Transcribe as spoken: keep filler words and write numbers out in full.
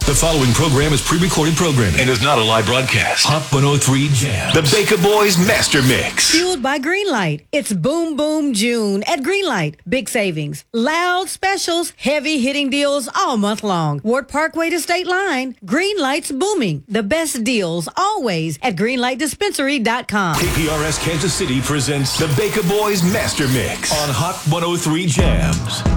The following program is pre-recorded programming and is not a live broadcast. Hot one oh three Jams. The Baker Boys Master Mix. Fueled by Greenlight. It's Boom Boom June at Greenlight. Big savings, loud specials, heavy hitting deals all month long. Ward Parkway to State Line. Greenlight's booming. The best deals always at greenlight dispensary dot com. K P R S Kansas City presents the Baker Boys Master Mix on Hot one oh three Jams.